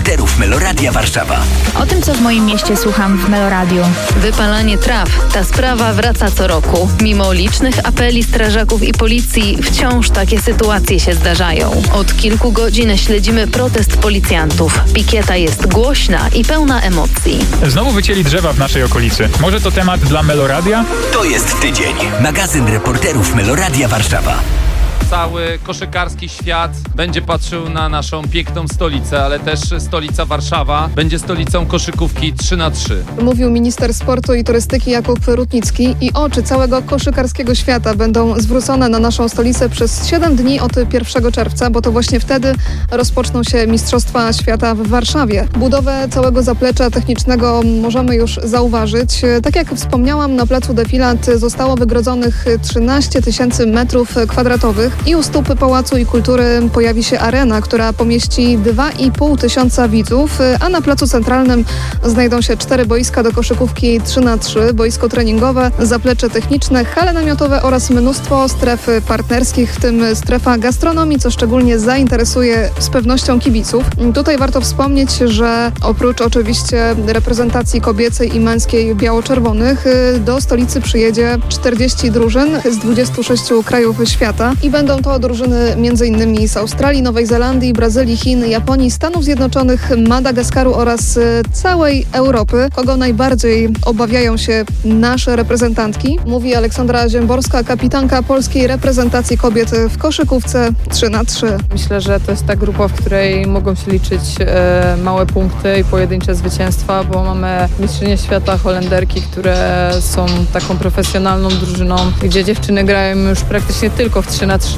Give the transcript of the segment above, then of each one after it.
reporterów Meloradia Warszawa. O tym, co w moim mieście słucham w Meloradiu. Wypalanie traw. Ta sprawa wraca co roku. Mimo licznych apeli strażaków i policji, wciąż takie sytuacje się zdarzają. Od kilku godzin śledzimy protest policjantów. Pikieta jest głośna i pełna emocji. Znowu wycięli drzewa w naszej okolicy. Może to temat dla Meloradia? To jest tydzień. Magazyn reporterów Meloradia Warszawa. Cały koszykarski świat będzie patrzył na naszą piękną stolicę, ale też stolica Warszawa będzie stolicą koszykówki 3x3. Mówił minister sportu i turystyki Jakub Rutnicki i oczy całego koszykarskiego świata będą zwrócone na naszą stolicę przez 7 dni od 1 czerwca, bo to właśnie wtedy rozpoczną się Mistrzostwa Świata w Warszawie. Budowę całego zaplecza technicznego możemy już zauważyć. Tak jak wspomniałam, na placu Defilat zostało wygrodzonych 13 000 metrów kwadratowych. I u stóp Pałacu i Kultury pojawi się arena, która pomieści 2,5 tysiąca widzów, a na Placu Centralnym znajdą się 4 boiska do koszykówki 3x3, boisko treningowe, zaplecze techniczne, hale namiotowe oraz mnóstwo stref partnerskich, w tym strefa gastronomii, co szczególnie zainteresuje z pewnością kibiców. Tutaj warto wspomnieć, że oprócz oczywiście reprezentacji kobiecej i męskiej biało-czerwonych do stolicy przyjedzie 40 drużyn z 26 krajów świata i będą to drużyny m.in. z Australii, Nowej Zelandii, Brazylii, Chin, Japonii, Stanów Zjednoczonych, Madagaskaru oraz całej Europy. Kogo najbardziej obawiają się nasze reprezentantki? Mówi Aleksandra Ziemborska, kapitanka polskiej reprezentacji kobiet w koszykówce 3x3. Myślę, że to jest ta grupa, w której mogą się liczyć małe punkty i pojedyncze zwycięstwa, bo mamy mistrzynie świata Holenderki, które są taką profesjonalną drużyną, gdzie dziewczyny grają już praktycznie tylko w 3x3.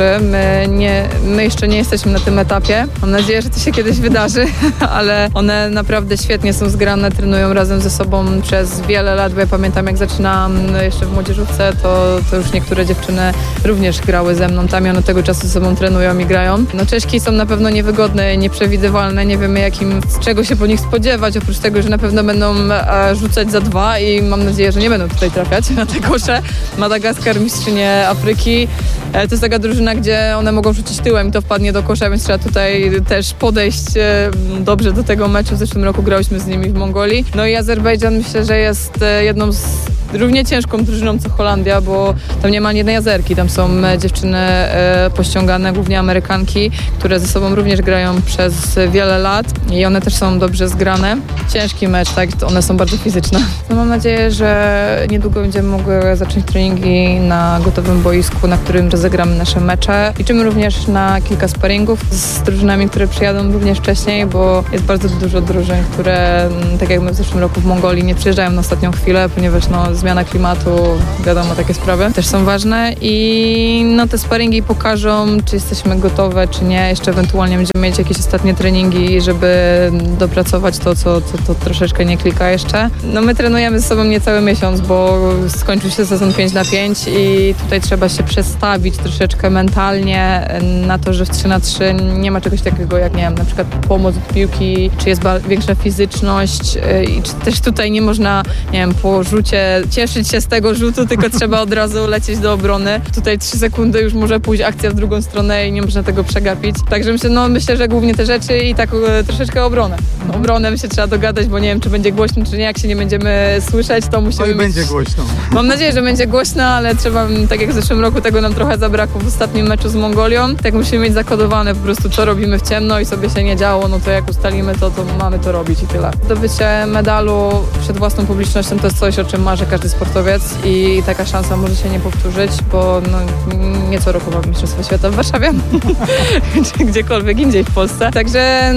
My jeszcze nie jesteśmy na tym etapie. Mam nadzieję, że to się kiedyś wydarzy, ale one naprawdę świetnie są zgrane, trenują razem ze sobą przez wiele lat, bo ja pamiętam, jak zaczynałam jeszcze w młodzieżówce, to już niektóre dziewczyny również grały ze mną tam i one tego czasu ze sobą trenują i grają. No Czeszki są na pewno niewygodne, nieprzewidywalne, nie wiemy czego się po nich spodziewać, oprócz tego, że na pewno będą rzucać za 2 i mam nadzieję, że nie będą tutaj trafiać na te kosze. Madagaskar, mistrzynie Afryki, to jest taka drużyna, gdzie one mogą rzucić tyłem i to wpadnie do kosza, więc trzeba tutaj też podejść dobrze do tego meczu. W zeszłym roku grałyśmy z nimi w Mongolii. No i Azerbejdżan myślę, że jest jedną z równie ciężką drużyną co Holandia, bo tam nie ma ani jednej Azerki. Tam są dziewczyny pościągane, głównie Amerykanki, które ze sobą również grają przez wiele lat i one też są dobrze zgrane. Ciężki mecz, tak? One są bardzo fizyczne. No mam nadzieję, że niedługo będziemy mogły zacząć treningi na gotowym boisku, na którym rozegramy nasze mecze. Liczymy również na kilka sparingów z drużynami, które przyjadą również wcześniej, bo jest bardzo dużo drużyn, które, tak jak my w zeszłym roku w Mongolii, nie przyjeżdżają na ostatnią chwilę, ponieważ zmiana klimatu, wiadomo, takie sprawy też są ważne i te sparingi pokażą, czy jesteśmy gotowe, czy nie. Jeszcze ewentualnie będziemy mieć jakieś ostatnie treningi, żeby dopracować to, co troszeczkę nie klika jeszcze. My trenujemy ze sobą niecały miesiąc, bo skończył się sezon 5x5 i tutaj trzeba się przestawić troszeczkę mentalnie na to, że w 3x3 nie ma czegoś takiego jak, nie wiem, na przykład pomoc od piłki, czy jest większa fizyczność i czy też tutaj nie można, nie wiem, po rzucie cieszyć się z tego rzutu, tylko trzeba od razu lecieć do obrony. Tutaj 3 sekundy już może pójść akcja w drugą stronę i nie można tego przegapić. Także myślę, że głównie te rzeczy i tak troszeczkę obronę. Obronę się trzeba dogadać, bo nie wiem, czy będzie głośno, czy nie. Jak się nie będziemy słyszeć, to musimy... No i będzie głośno. Mam nadzieję, że będzie głośno, ale trzeba, tak jak w zeszłym roku, tego nam trochę zabrakło w ostatnim meczu z Mongolią. Tak musimy mieć zakodowane po prostu, co robimy w ciemno i sobie się nie działo, to jak ustalimy to mamy to robić i tyle. Zdobycie medalu przed własną publicznością to jest coś, o czym marzy każdy sportowiec i taka szansa może się nie powtórzyć, bo nie co roku mamy Mistrzostwa Świata w Warszawie, czy gdziekolwiek indziej w Polsce. Także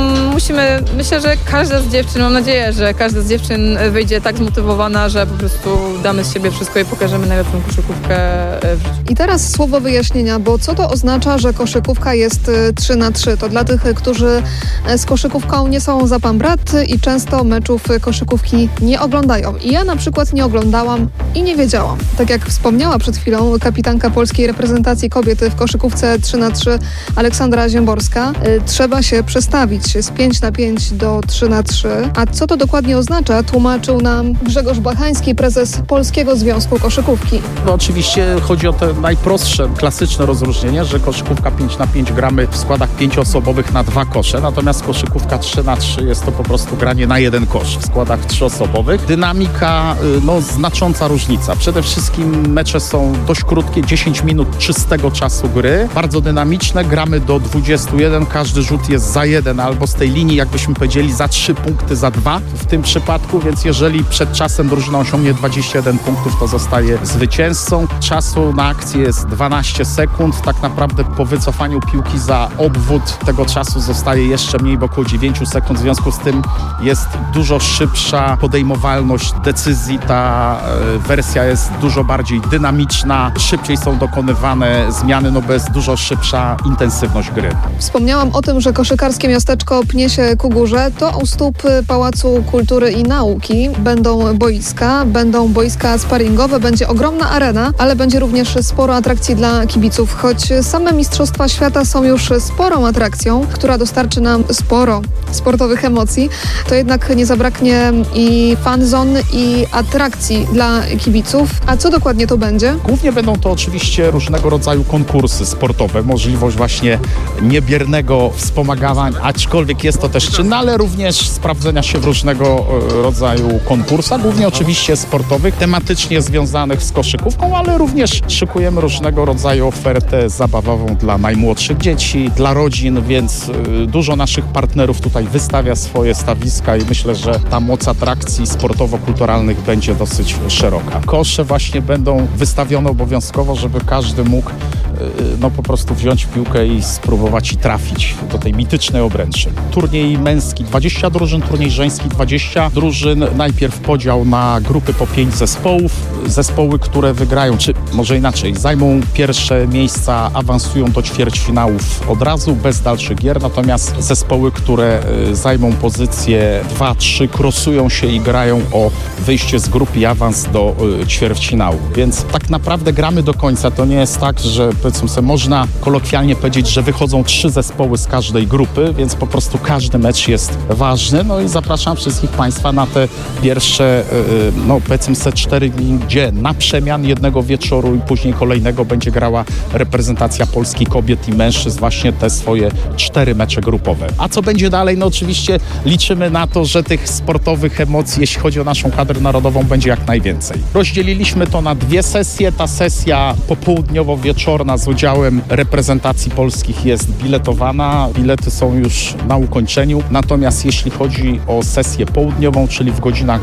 myślę, że każda z dziewczyn, mam nadzieję, że każda z dziewczyn wyjdzie tak zmotywowana, że po prostu damy z siebie wszystko i pokażemy najlepszą koszykówkę w życiu. I teraz słowo wyjaśnienia, bo co to oznacza, że koszykówka jest 3x3? To dla tych, którzy z koszykówką nie są za pan brat i często meczów koszykówki nie oglądają. I ja na przykład nie oglądałam i nie wiedziałam. Tak jak wspomniała przed chwilą kapitanka polskiej reprezentacji kobiet w koszykówce 3x3 Aleksandra Ziemborska, trzeba się przestawić. Z 5 5-5 do 3-3. A co to dokładnie oznacza, tłumaczył nam Grzegorz Bachański, prezes Polskiego Związku Koszykówki. No oczywiście chodzi o te najprostsze, klasyczne rozróżnienie, że koszykówka 5-5 gramy w składach 5-osobowych na 2 kosze, natomiast koszykówka 3-3 jest to po prostu granie na 1 kosz w składach 3-osobowych. Dynamika, znacząca różnica. Przede wszystkim mecze są dość krótkie, 10 minut czystego czasu gry, bardzo dynamiczne, gramy do 21, każdy rzut jest za 1 albo z tej linii, jakbyśmy powiedzieli, za 3 punkty, za 2 w tym przypadku, więc jeżeli przed czasem drużyna osiągnie 21 punktów, to zostaje zwycięzcą. Czasu na akcję jest 12 sekund, tak naprawdę po wycofaniu piłki za obwód tego czasu zostaje jeszcze mniej, bo około 9 sekund, w związku z tym jest dużo szybsza podejmowalność decyzji, ta wersja jest dużo bardziej dynamiczna, szybciej są dokonywane zmiany, bo jest dużo szybsza intensywność gry. Wspomniałam o tym, że koszykarskie miasteczko pnie się ku górze. To u stóp Pałacu Kultury i Nauki będą boiska sparingowe, będzie ogromna arena, ale będzie również sporo atrakcji dla kibiców. Choć same Mistrzostwa Świata są już sporą atrakcją, która dostarczy nam sporo sportowych emocji, to jednak nie zabraknie i fan zone, i atrakcji dla kibiców. A co dokładnie to będzie? Głównie będą to oczywiście różnego rodzaju konkursy sportowe, możliwość właśnie niebiernego wspomagania, aczkolwiek jest to też czyn, ale również sprawdzenia się w różnego rodzaju konkursach, głównie oczywiście sportowych, tematycznie związanych z koszykówką, ale również szykujemy różnego rodzaju ofertę zabawową dla najmłodszych dzieci, dla rodzin, więc dużo naszych partnerów tutaj wystawia swoje stawiska i myślę, że ta moc atrakcji sportowo-kulturalnych będzie dosyć szeroka. Kosze właśnie będą wystawione obowiązkowo, żeby każdy mógł po prostu wziąć piłkę i spróbować i trafić do tej mitycznej obręczy. Turniej męski 20 drużyn, turniej żeński 20 drużyn. Najpierw podział na grupy po 5 zespołów. Zespoły, które wygrają, czy może inaczej, zajmą pierwsze miejsca, awansują do ćwierćfinałów od razu, bez dalszych gier. Natomiast zespoły, które zajmą pozycje 2-3, krosują się i grają o wyjście z grupy i awans do ćwierćfinału. Więc tak naprawdę gramy do końca. To nie jest tak, że powiedzmy sobie, można kolokwialnie powiedzieć, że wychodzą 3 zespoły z każdej grupy, więc po prostu każdy mecz jest ważny. No i zapraszam wszystkich Państwa na te pierwsze, powiedzmy sobie 4 dni, gdzie na przemian jednego wieczoru i później kolejnego będzie grała reprezentacja Polski kobiet i mężczyzn, właśnie te swoje 4 mecze grupowe. A co będzie dalej? No oczywiście liczymy na to, że tych sportowych emocji, jeśli chodzi o naszą kadrę narodową, będzie jak najwięcej. Rozdzieliliśmy to na 2 sesje. Ta sesja popołudniowo-wieczorna z udziałem reprezentacji polskich jest biletowana. Bilety są już na ukończeniu. Natomiast jeśli chodzi o sesję południową, czyli w godzinach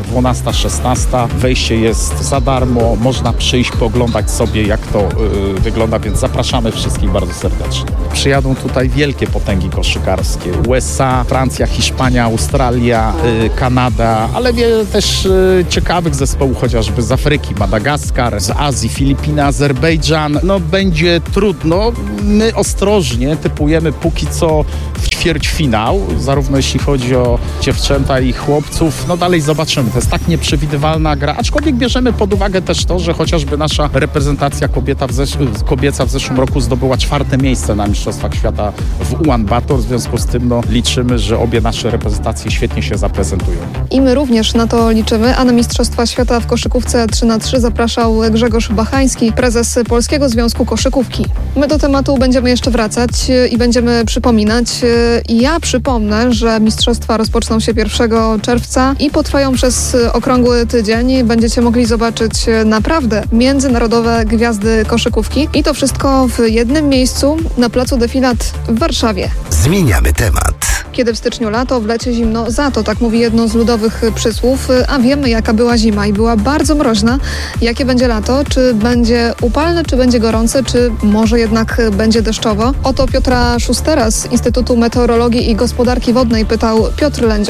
12-16, wejście jest za darmo. Można przyjść, pooglądać sobie, jak to wygląda, więc zapraszamy wszystkich bardzo serdecznie. Przyjadą tutaj wielkie potęgi koszykarskie. USA, Francja, Hiszpania, Australia, Kanada, ale wiele też ciekawych zespołów, chociażby z Afryki, Madagaskar, z Azji, Filipiny, Azerbejdżan. Będzie trudno. My ostrożnie typujemy póki co w ćwierćfinał, zarówno jeśli chodzi o dziewczęta i chłopców. Dalej zobaczymy. To jest tak nieprzewidywalna gra, aczkolwiek bierzemy pod uwagę też to, że chociażby nasza reprezentacja kobieca w zeszłym roku zdobyła 4. miejsce na Mistrzostwach Świata w Ulaanbaatar. W związku z tym liczymy, że obie nasze reprezentacje świetnie się zaprezentują. I my również na to liczymy, a na Mistrzostwa Świata w koszykówce 3x3 zapraszał Grzegorz Bachański, prezes Polskiego Związku Koszykówki. My do tematu będziemy jeszcze wracać i będziemy przypominać. Ja przypomnę, że mistrzostwa rozpoczną się 1 czerwca i potrwają przez okrągły tydzień. Będziecie mogli zobaczyć naprawdę międzynarodowe gwiazdy koszykówki i to wszystko w jednym miejscu na placu Defilat w Warszawie. Zmieniamy temat. Kiedy w styczniu lato, w lecie zimno za to, tak mówi jedno z ludowych przysłów, a wiemy jaka była zima i była bardzo mroźna. Jakie będzie lato? Czy będzie upalne, czy będzie gorące, czy może jednak będzie deszczowo? O to Piotra Szustera z Instytutu Meteorologii i Gospodarki Wodnej pytał Piotr Lędzion.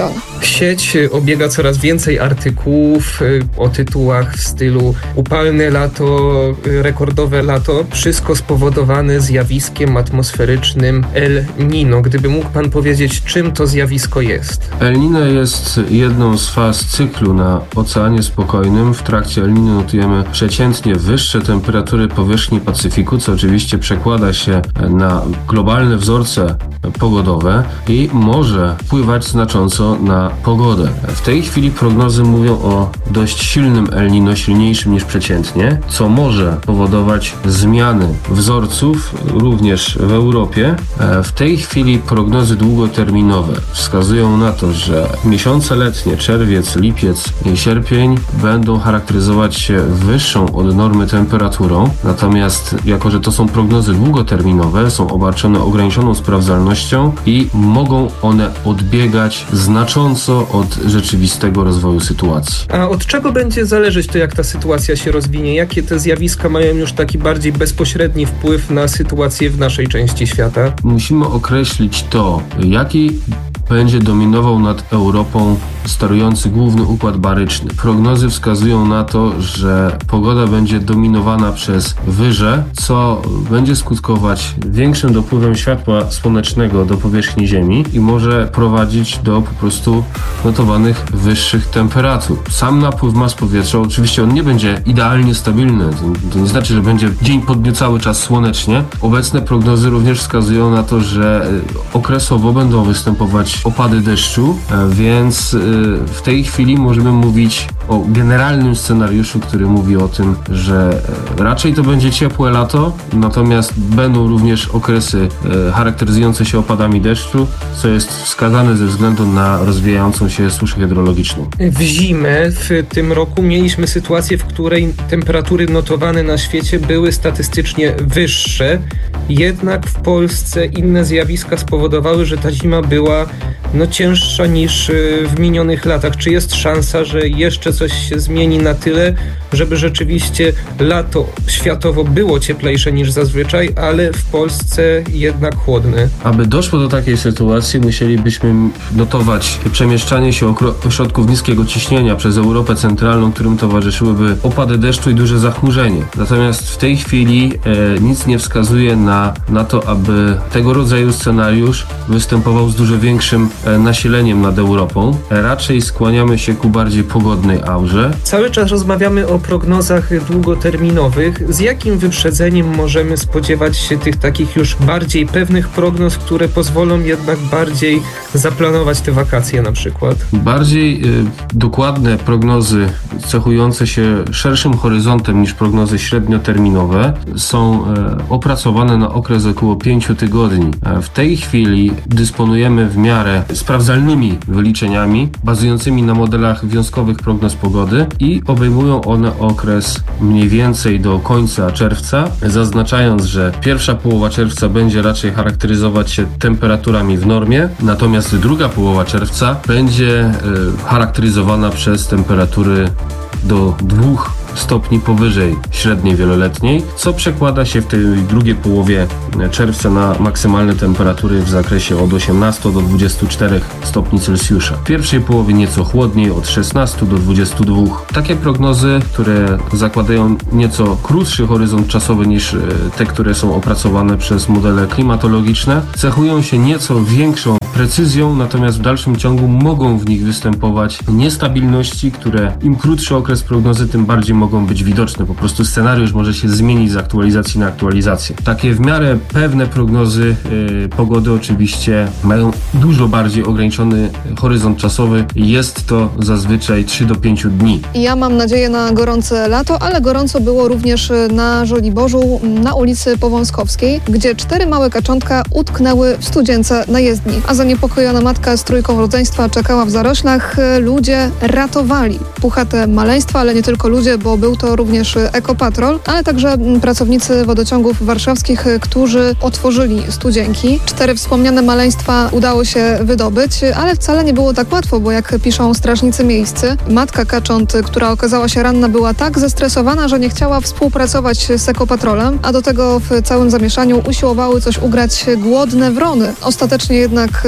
Sieć obiega coraz więcej artykułów o tytułach w stylu upalne lato, rekordowe lato, wszystko spowodowane zjawiskiem atmosferycznym El Niño. Gdyby mógł pan powiedzieć, czym to zjawisko jest? El Niño jest jedną z faz cyklu na Oceanie Spokojnym. W trakcie El Niño notujemy przeciętnie wyższe temperatury powierzchni Pacyfiku, co oczywiście przekłada się na globalne wzorce pogodowe i może wpływać znacząco na pogodę. W tej chwili prognozy mówią o dość silnym El Niño, silniejszym niż przeciętnie, co może powodować zmiany wzorców również w Europie. W tej chwili prognozy długoterminowe wskazują na to, że miesiące letnie, czerwiec, lipiec i sierpień będą charakteryzować się wyższą od normy temperaturą, natomiast jako, że to są prognozy długoterminowe, są obarczone ograniczoną sprawdzalnością i mogą one odbiegać znacząco od rzeczywistego rozwoju sytuacji. A od czego będzie zależeć to, jak ta sytuacja się rozwinie? Jakie te zjawiska mają już taki bardziej bezpośredni wpływ na sytuację w naszej części świata? Musimy określić to, jaki będzie dominował nad Europą sterujący główny układ baryczny. Prognozy wskazują na to, że pogoda będzie dominowana przez wyże, co będzie skutkować większym dopływem światła słonecznego do powierzchni Ziemi i może prowadzić do po prostu notowanych wyższych temperatur. Sam napływ mas powietrza, oczywiście on nie będzie idealnie stabilny, to nie znaczy, że będzie dzień po dniu cały czas słonecznie. Obecne prognozy również wskazują na to, że okresowo będą występować opady deszczu, więc w tej chwili możemy mówić o generalnym scenariuszu, który mówi o tym, że raczej to będzie ciepłe lato, natomiast będą również okresy charakteryzujące się opadami deszczu, co jest wskazane ze względu na rozwijającą się suszę hydrologiczną. W zimę w tym roku mieliśmy sytuację, w której temperatury notowane na świecie były statystycznie wyższe, jednak w Polsce inne zjawiska spowodowały, że ta zima była cięższa niż w minionych latach. Czy jest szansa, że jeszcze coś się zmieni na tyle, żeby rzeczywiście lato światowo było cieplejsze niż zazwyczaj, ale w Polsce jednak chłodne? Aby doszło do takiej sytuacji, musielibyśmy notować przemieszczanie się ośrodków niskiego ciśnienia przez Europę Centralną, którym towarzyszyłyby opady deszczu i duże zachmurzenie. Natomiast w tej chwili nic nie wskazuje na to, aby tego rodzaju scenariusz występował z dużo większym nasileniem nad Europą. Raczej skłaniamy się ku bardziej pogodnej aurze. Cały czas rozmawiamy o prognozach długoterminowych. Z jakim wyprzedzeniem możemy spodziewać się tych takich już bardziej pewnych prognoz, które pozwolą jednak bardziej zaplanować te wakacje na przykład? Bardziej dokładne prognozy cechujące się szerszym horyzontem niż prognozy średnioterminowe są opracowane na okres około 5 tygodni. W tej chwili dysponujemy w miarę sprawdzalnymi wyliczeniami bazującymi na modelach wiązkowych prognoz pogody i obejmują one okres mniej więcej do końca czerwca, zaznaczając, że pierwsza połowa czerwca będzie raczej charakteryzować się temperaturami w normie, natomiast druga połowa czerwca będzie charakteryzowana przez temperatury do 2 stopni powyżej średniej wieloletniej, co przekłada się w tej drugiej połowie czerwca na maksymalne temperatury w zakresie od 18 do 24 stopni Celsjusza. W pierwszej połowie nieco chłodniej, od 16 do 22. Takie prognozy, które zakładają nieco krótszy horyzont czasowy niż te, które są opracowane przez modele klimatologiczne, cechują się nieco większą precyzją, natomiast w dalszym ciągu mogą w nich występować niestabilności, które im krótszy okres prognozy, tym bardziej mogą być widoczne. Po prostu scenariusz może się zmienić z aktualizacji na aktualizację. Takie w miarę pewne prognozy pogody oczywiście mają dużo bardziej ograniczony horyzont czasowy. Jest to zazwyczaj 3 do 5 dni. Ja mam nadzieję na gorące lato, ale gorąco było również na Żoliborzu, na ulicy Powązkowskiej, gdzie 4 małe kaczątka utknęły w studzience na jezdni. A zaniepokojona matka z trójką rodzeństwa czekała w zaroślach. Ludzie ratowali puchate maleństwa, ale nie tylko ludzie, bo był to również ekopatrol, ale także pracownicy wodociągów warszawskich, którzy otworzyli studzienki. 4 wspomniane maleństwa udało się wydobyć, ale wcale nie było tak łatwo, bo jak piszą strażnicy miejscy, matka kacząt, która okazała się ranna, była tak zestresowana, że nie chciała współpracować z ekopatrolem, a do tego w całym zamieszaniu usiłowały coś ugrać głodne wrony. Ostatecznie jednak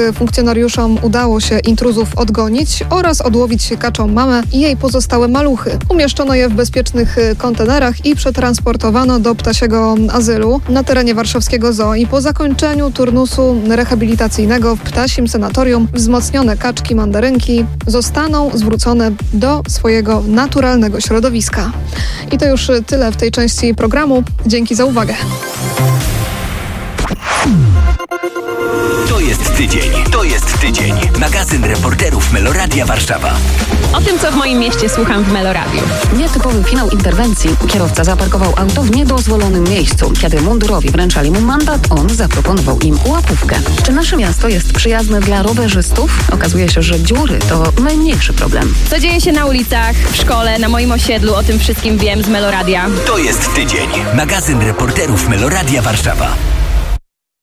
funkcjonariuszom udało się intruzów odgonić oraz odłowić kaczą mamę i jej pozostałe maluchy. Umieszczono je w bezpiecznych kontenerach i przetransportowano do ptasiego azylu na terenie warszawskiego zoo i po zakończeniu turnusu rehabilitacyjnego w ptasim sanatorium wzmocnione kaczki mandarynki zostaną zwrócone do swojego naturalnego środowiska. I to już tyle w tej części programu. Dzięki za uwagę. To jest tydzień. Magazyn reporterów Meloradia Warszawa. O tym, co w moim mieście słucham w Meloradiu. Nietypowy finał interwencji. Kierowca zaparkował auto w niedozwolonym miejscu. Kiedy mundurowi wręczali mu mandat, on zaproponował im łapówkę. Czy nasze miasto jest przyjazne dla rowerzystów? Okazuje się, że dziury to najmniejszy problem. Co dzieje się na ulicach, w szkole, na moim osiedlu, o tym wszystkim wiem z Meloradia. To jest tydzień. Magazyn reporterów Meloradia Warszawa.